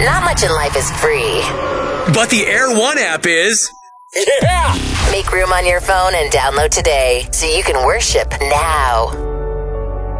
Not much in life is free. But the Air One app is. Yeah! Make room on your phone and download today so you can worship now.